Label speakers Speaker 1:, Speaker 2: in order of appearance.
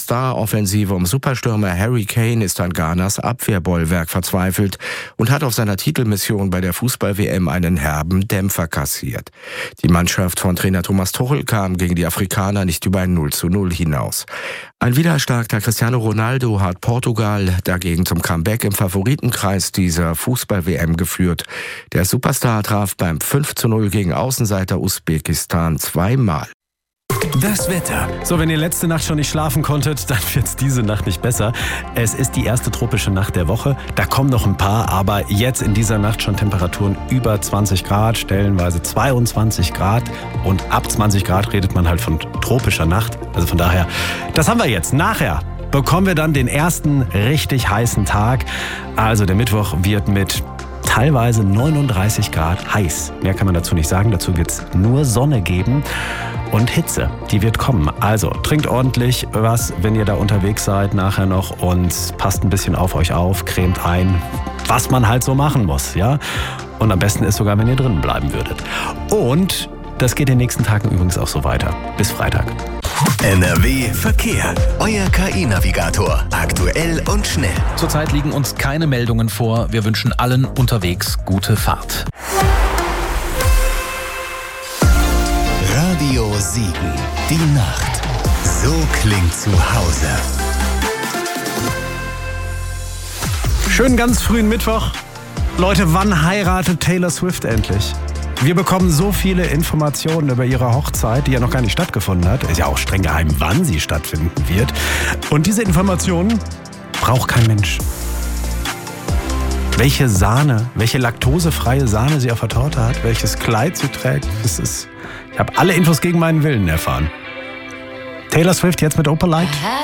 Speaker 1: Star-Offensive um Superstürmer Harry Kane ist an Ghanas Abwehrbollwerk verzweifelt und hat auf seiner Titelmission bei der Fußball-WM einen herben Dämpfer kassiert. Die Mannschaft von Trainer Thomas Tuchel kam gegen die Afrikaner nicht über ein 0:0 hinaus. Ein wiedererstarkter Cristiano Ronaldo hat Portugal dagegen zum Comeback im Favoritenkreis dieser Fußball-WM geführt. Der Superstar traf beim 5:0 gegen Außenseiter Usbekistan zweimal.
Speaker 2: Das Wetter.
Speaker 3: So, wenn ihr letzte Nacht schon nicht schlafen konntet, dann wird's diese Nacht nicht besser. Es ist die erste tropische Nacht der Woche. Da kommen noch ein paar, aber jetzt in dieser Nacht schon Temperaturen über 20 Grad, stellenweise 22 Grad. Und ab 20 Grad redet man halt von tropischer Nacht. Also von daher, das haben wir jetzt. Nachher bekommen wir dann den ersten richtig heißen Tag. Also der Mittwoch wird mit teilweise 39 Grad heiß. Mehr kann man dazu nicht sagen. Dazu wird es nur Sonne geben. Und Hitze, die wird kommen. Also trinkt ordentlich was, wenn ihr da unterwegs seid nachher noch und passt ein bisschen auf euch auf, cremt ein, was man halt so machen muss, ja? Und am besten ist sogar, wenn ihr drinnen bleiben würdet. Und das geht in den nächsten Tagen übrigens auch so weiter. Bis Freitag.
Speaker 2: NRW Verkehr. Euer KI-Navigator. Aktuell und schnell.
Speaker 4: Zurzeit liegen uns keine Meldungen vor. Wir wünschen allen unterwegs gute Fahrt.
Speaker 2: Radio Siegen. Die Nacht. So klingt zu Hause.
Speaker 3: Schönen ganz frühen Mittwoch. Leute, wann heiratet Taylor Swift endlich? Wir bekommen so viele Informationen über ihre Hochzeit, die ja noch gar nicht stattgefunden hat. Ist ja auch streng geheim, wann sie stattfinden wird. Und diese Informationen braucht kein Mensch. Welche Sahne, welche laktosefreie Sahne sie auf der Torte hat, welches Kleid sie trägt, ich habe alle Infos gegen meinen Willen erfahren. Taylor Swift jetzt mit Opalite.